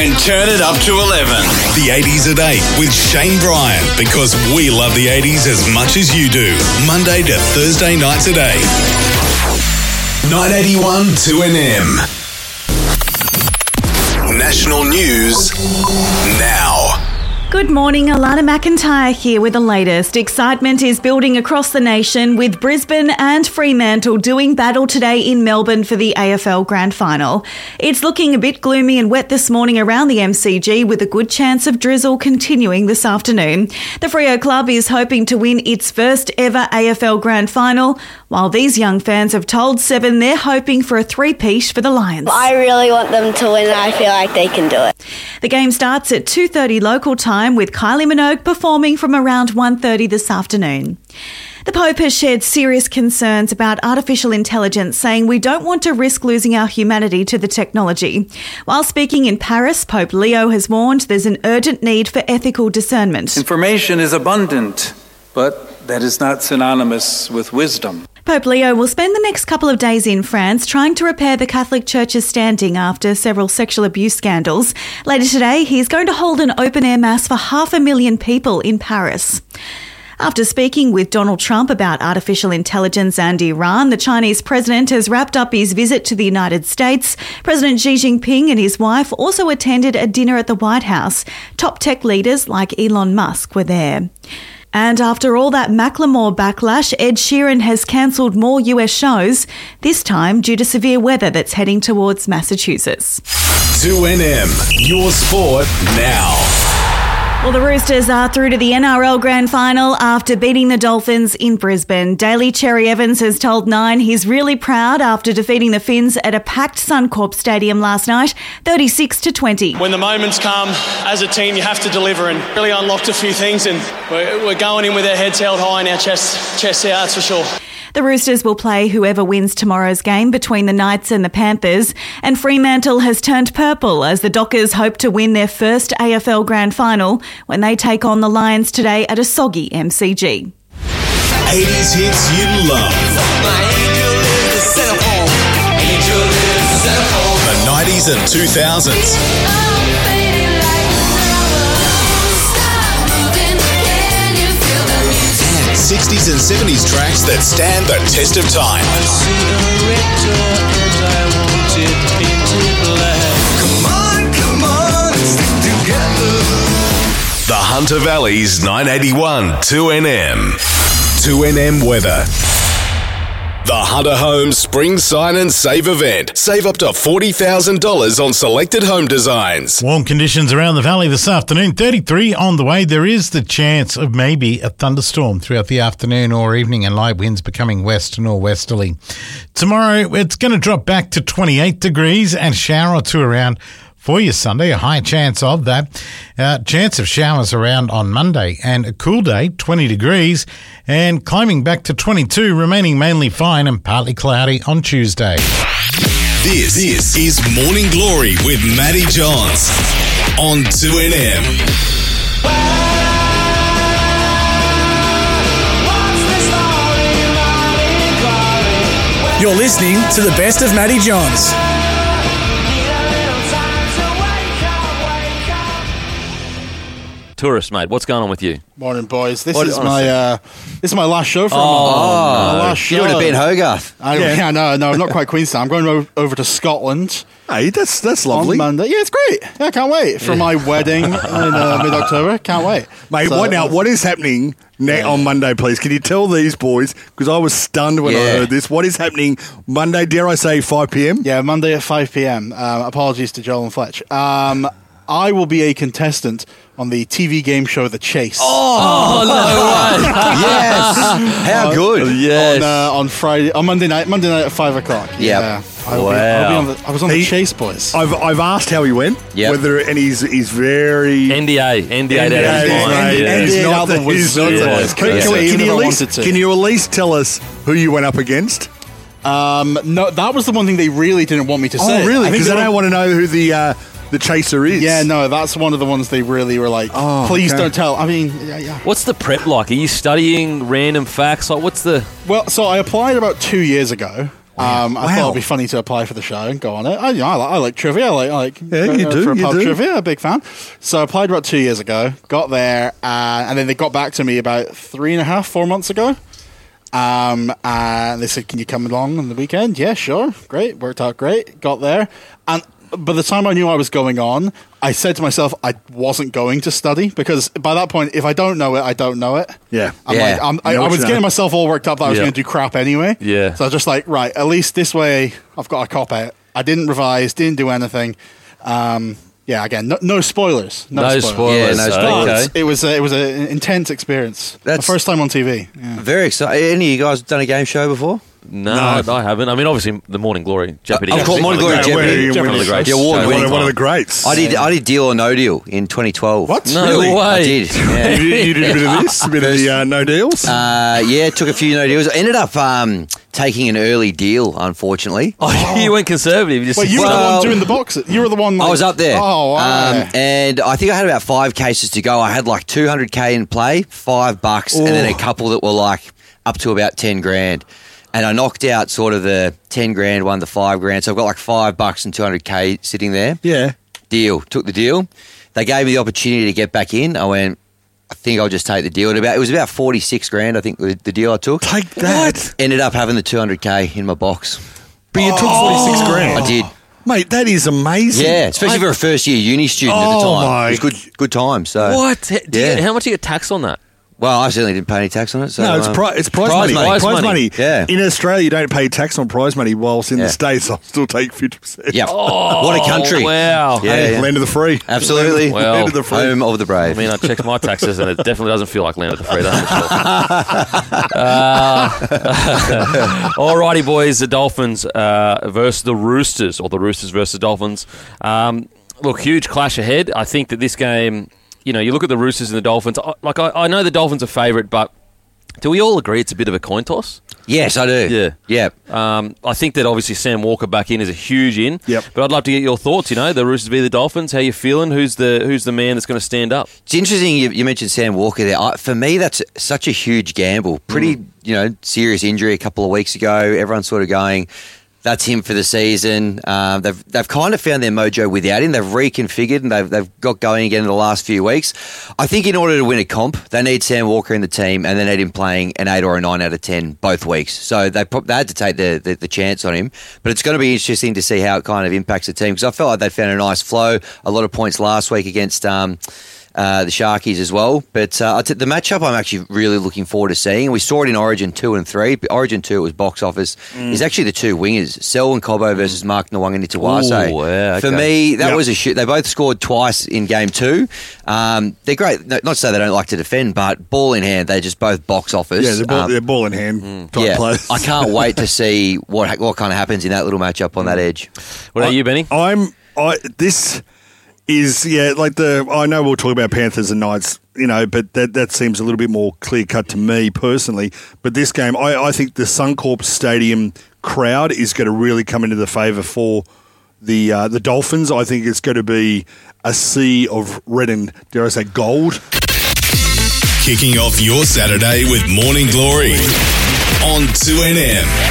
and turn it up to 11. The 80s at 8 with Shane Bryan, because we love the 80s as much as you do. Monday to Thursday nights at 8. 981 2NM. National news now. Good morning, Alana McIntyre here with the latest. Excitement is building across the nation with Brisbane and Fremantle doing battle today in Melbourne for the AFL Grand Final. It's looking a bit gloomy and wet this morning around the MCG with a good chance of drizzle continuing this afternoon. The Freo Club is hoping to win its first ever AFL Grand Final, while these young fans have told Seven they're hoping for a three-peat for the Lions. I really want them to win and I feel like they can do it. The game starts at 2:30 local time with Kylie Minogue performing from around 1:30 this afternoon. The Pope has shared serious concerns about artificial intelligence, saying we don't want to risk losing our humanity to the technology. While speaking in Paris, Pope Leo has warned there's an urgent need for ethical discernment. Information is abundant, but that is not synonymous with wisdom. Pope Leo will spend the next couple of days in France trying to repair the Catholic Church's standing after several sexual abuse scandals. Later today, he's going to hold an open-air mass for 500,000 people in Paris. After speaking with Donald Trump about artificial intelligence and Iran, the Chinese president has wrapped up his visit to the United States. President Xi Jinping and his wife also attended a dinner at the White House. Top tech leaders like Elon Musk were there. And after all that Macklemore backlash, Ed Sheeran has cancelled more US shows, this time due to severe weather that's heading towards Massachusetts. 2NM, your sport now. Well, the Roosters are through to the NRL Grand Final after beating the Dolphins in Brisbane. Daly Cherry Evans has told Nine he's really proud after defeating the Finns at a packed Suncorp Stadium last night, 36-20. When the moments come, as a team, you have to deliver, and really unlocked a few things, and we're going in with our heads held high and our chests out, that's for sure. The Roosters will play whoever wins tomorrow's game between the Knights and the Panthers, and Fremantle has turned purple as the Dockers hope to win their first AFL Grand Final when they take on the Lions today at a soggy MCG. 80s hits you love. The 90s and 2000s. 60s and 70s tracks that stand the test of time. Come on, stick together. The Hunter Valley's 981 2NM. 2NM weather. The Hunter Homes Spring Sign and Save event. Save up to $40,000 on selected home designs. Warm conditions around the valley this afternoon. 33 on the way. There is the chance of maybe a thunderstorm throughout the afternoon or evening, and light winds becoming west and northwesterly. Tomorrow, it's going to drop back to 28 degrees and a shower or two around for you Sunday, a high chance of that. Chance of showers around on Monday, and a cool day, 20 degrees, and climbing back to 22, remaining mainly fine and partly cloudy on Tuesday. This is Morning Glory with Matty Johns on 2NM. You're listening to the best of Matty Johns. Tourist, mate, what's going on with you? Morning, boys. This is my last show for a month. My last show. You would have been Hogarth. No, not quite Queenstown. I'm going over to Scotland. Hey, that's lovely. On Monday. Yeah, it's great. Yeah, I can't wait for my wedding in mid-October. Can't wait, mate. So, what is happening on Monday, please? Can you tell these boys, because I was stunned when I heard this. What is happening Monday? Dare I say 5 p.m? Yeah, Monday at 5 p.m. Apologies to Joel and Fletch. I will be a contestant on the TV game show The Chase. Oh no way! Yes, how good? Yes, on Monday night at 5 o'clock. Yeah. I was on The Chase, boys. I've asked how he went. Yep. Whether he's very NDA album was Can you at least tell us who you went up against? No, that was the one thing they really didn't want me to say. Oh, really? Because I don't want to know who the chaser is. Yeah, no, that's one of the ones they really were like, please don't tell. I mean, yeah. What's the prep like? Are you studying random facts? Like, what's the... Well, so I applied about 2 years ago. I thought it'd be funny to apply for the show and go on it. I like trivia. I like you do. For a You pub do. trivia, a big fan. So I applied about 2 years ago. Got there, and then they got back to me about 3.5, 4 months ago. And they said, "Can you come along on the weekend?" Yeah, sure. Great. Worked out great. Got there, and by the time I knew I was going on, I said to myself I wasn't going to study, because by that point, if I don't know it, I don't know it. Yeah. I was getting myself all worked up that I was going to do crap anyway. Yeah. So I was just like, right, at least this way I've got a cop out. I didn't revise, didn't do anything. Again, no spoilers. No spoilers. Yeah, no spoilers. It was an intense experience. That's my first time on TV. Yeah. Very exciting. Any of you guys done a game show before? No, I haven't. I mean, obviously, the Morning Glory, Jeopardy. Of course, Morning Glory, Jeopardy. One of the greats. One of the greats. I did Deal or No Deal in 2012. What? No Really? way. I did. Yeah. You did a bit of this, a bit of the no deals? Yeah, took a few no deals. I ended up taking an early deal, unfortunately. Oh, you went conservative. Wait, you were the one doing the boxes. You were the one. I was up there. Oh, wow. And I think I had about 5 cases to go. I had like 200K in play, $5, and then a couple that were like up to about 10 grand. And I knocked out sort of the 10 grand, won the 5 grand. So I've got like $5 and 200K sitting there. Yeah. Deal. Took the deal. They gave me the opportunity to get back in. I went, I think I'll just take the deal. It was about 46 grand, I think, the deal I took. Take that. Ended up having the 200K in my box. But you took 46 grand. I did. Mate, that is amazing. Yeah, especially for a first-year uni student at the time. my- It was good time. So What? How much do you get taxed on that? Well, I certainly didn't pay any tax on it. So, No, it's prize money. Prize money. Yeah. In Australia, you don't pay tax on prize money, whilst in the States, I'll still take 50%. Yeah. Oh, what a country. Wow. Yeah. Land of the free. Absolutely. Well, Land of the free. Home of the brave. I mean, I checked my taxes, and it definitely doesn't feel like land of the free. That's for sure. Alrighty, boys. The Dolphins versus the Roosters, or the Roosters versus Dolphins. Look, huge clash ahead. I think that this game, you look at the Roosters and the Dolphins. I know the Dolphins are favourite, but do we all agree it's a bit of a coin toss? Yes, I do. Yeah. I think that obviously Sam Walker back in is a huge in. Yep. But I'd love to get your thoughts. The Roosters v the Dolphins. How you feeling? Who's the man that's going to stand up? It's interesting you mentioned Sam Walker there. For me, that's such a huge gamble. Pretty, serious injury a couple of weeks ago. Everyone's sort of going, that's him for the season. They've kind of found their mojo without him. They've reconfigured and they've got going again in the last few weeks. I think in order to win a comp, they need Sam Walker in the team and they need him playing an 8 or a 9 out of 10 both weeks. So they had to take the chance on him. But it's going to be interesting to see how it kind of impacts the team, because I felt like they found a nice flow. A lot of points last week against the Sharkies as well. But the matchup I'm actually really looking forward to seeing. We saw it in Origin 2 and 3. Origin 2 was box office. Is actually the two wingers, Selwyn Cobbo versus Mark Nawaqanitawase. Ooh, yeah, okay. For me, that was a shoot. They both scored twice in game 2. They're great. Not to say they don't like to defend, but ball in hand, they're just both box office. Yeah, they're ball in hand type players. I can't wait to see what kind of happens in that little matchup on that edge. What about you, Benny? This is, I know we'll talk about Panthers and Knights, but that seems a little bit more clear cut to me personally. But this game, I think the Suncorp Stadium crowd is going to really come into the favour for the Dolphins. I think it's going to be a sea of red and, dare I say, gold. Kicking off your Saturday with Morning Glory on 2NM.